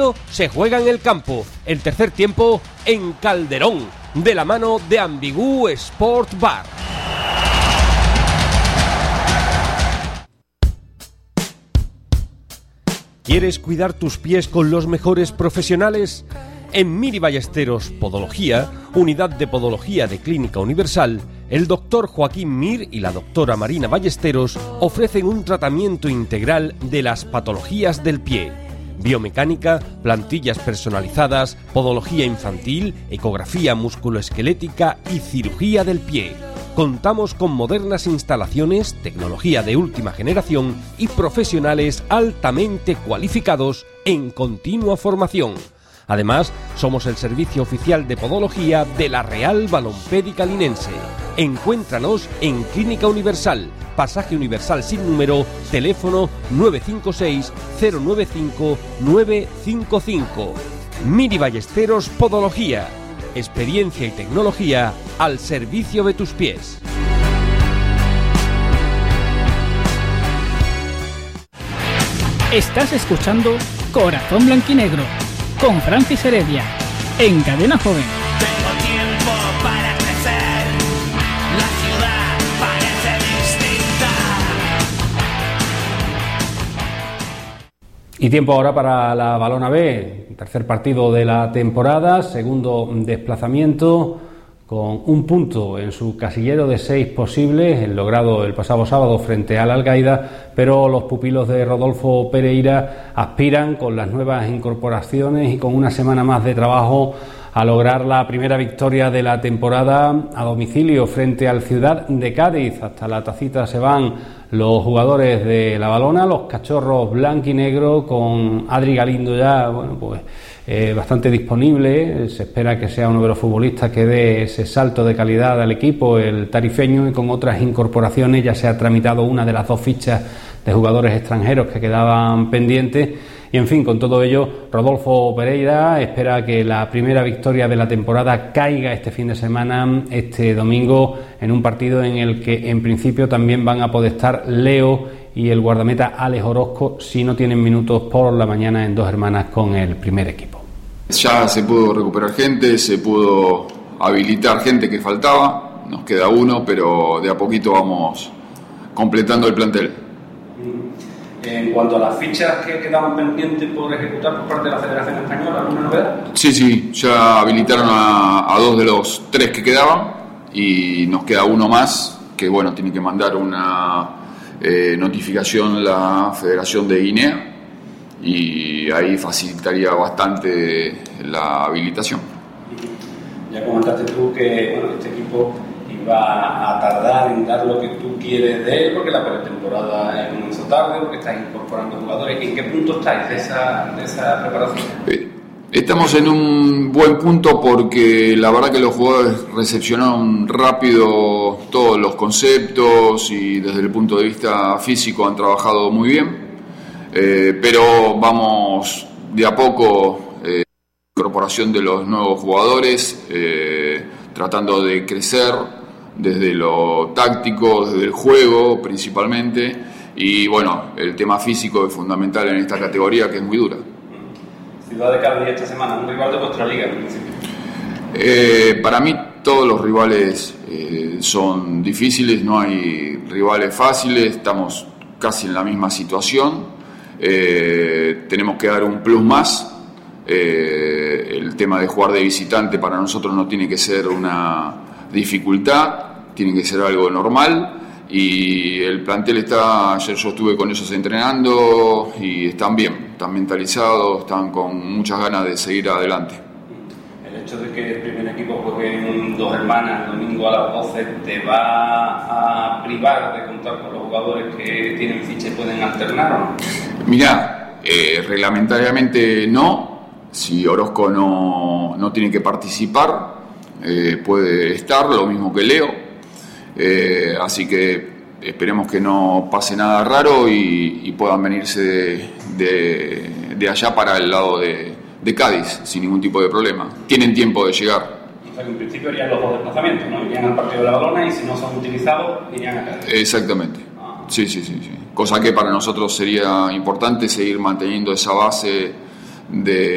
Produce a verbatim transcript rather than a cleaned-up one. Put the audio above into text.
partido se juega en el campo, el tercer tiempo en Calderón, de la mano de Ambigú Sport Bar. ¿Quieres cuidar tus pies con los mejores profesionales? En Mir y Ballesteros Podología, unidad de podología de Clínica Universal, el doctor Joaquín Mir y la doctora Marina Ballesteros ofrecen un tratamiento integral de las patologías del pie. Biomecánica, plantillas personalizadas, podología infantil, ecografía musculoesquelética y cirugía del pie. Contamos con modernas instalaciones, tecnología de última generación y profesionales altamente cualificados en continua formación. Además, somos el servicio oficial de podología de la Real Balompédica Linense. Encuéntranos en Clínica Universal, Pasaje Universal sin número, teléfono nueve cinco seis cero nueve cinco nueve cinco cinco. Mir y Ballesteros Podología. Experiencia y tecnología al servicio de tus pies. Estás escuchando Corazón Blanquinegro con Francis Heredia en Cadena Joven. Tengo tiempo para crecer, la ciudad parece distinta. Y tiempo ahora para la Balona B, tercer partido de la temporada, segundo desplazamiento con un punto en su casillero de seis posibles, el logrado el pasado sábado frente al Algaida, pero los pupilos de Rodolfo Pereira aspiran con las nuevas incorporaciones y con una semana más de trabajo a lograr la primera victoria de la temporada a domicilio frente al Ciudad de Cádiz. Hasta la tacita se van los jugadores de la Balona, los cachorros blanquinegro, con Adri Galindo ya, bueno, pues eh, bastante disponible. Se espera que sea uno de los futbolistas que dé ese salto de calidad al equipo, el tarifeño, y con otras incorporaciones ya se ha tramitado una de las dos fichas de jugadores extranjeros que quedaban pendientes. Y en fin, con todo ello, Rodolfo Pereira espera que la primera victoria de la temporada caiga este fin de semana, este domingo, en un partido en el que en principio también van a poder estar Leo y el guardameta Alex Orozco, si no tienen minutos por la mañana en Dos Hermanas con el primer equipo. Ya se pudo recuperar gente, se pudo habilitar gente que faltaba, nos queda uno, pero de a poquito vamos completando el plantel. En cuanto a las fichas que quedaban pendientes por ejecutar por parte de la Federación Española, ¿alguna novedad? Sí, sí, ya habilitaron a, a dos de los tres que quedaban y nos queda uno más, que bueno, tiene que mandar una eh, notificación la Federación de Guinea y ahí facilitaría bastante la habilitación. Ya comentaste tú que bueno, este equipo iba a tardar en dar lo que tú quieres de él, porque la pretemporada comenzó tarde, porque estás incorporando jugadores. ¿En qué punto estáis de esa, de esa preparación? Eh, estamos en un buen punto porque la verdad que los jugadores recepcionaron rápido todos los conceptos y desde el punto de vista físico han trabajado muy bien, eh, pero vamos de a poco, eh, incorporación de los nuevos jugadores, eh, tratando de crecer desde lo táctico, desde el juego principalmente, y bueno, el tema físico es fundamental en esta categoría que es muy dura. Ciudad de Cádiz esta semana, un rival de vuestra liga en principio. Eh, para mí todos los rivales eh, son difíciles, no hay rivales fáciles, estamos casi en la misma situación, eh, tenemos que dar un plus más. Eh, el tema de jugar de visitante para nosotros no tiene que ser una dificultad, tiene que ser algo normal, y el plantel está, ayer yo estuve con ellos entrenando y están bien, están mentalizados, están con muchas ganas de seguir adelante. El hecho de que el primer equipo juegue en Dos Hermanas el domingo a las doce, ¿te va a privar de contar con los jugadores que tienen ficha y pueden alternar o no? Mirá, eh, reglamentariamente no. Si Orozco no, no tiene que participar, eh, puede estar, lo mismo que Leo. Eh, así que esperemos que no pase nada raro y, y puedan venirse de, de, de allá para el lado de, de Cádiz sin ningún tipo de problema. Tienen tiempo de llegar. O sea que en principio harían los dos desplazamientos, ¿no? Irían al partido de la Balona y si no son utilizados, irían a Cádiz. Exactamente. Ah. Sí, sí, sí, sí. Cosa que para nosotros sería importante seguir manteniendo esa base de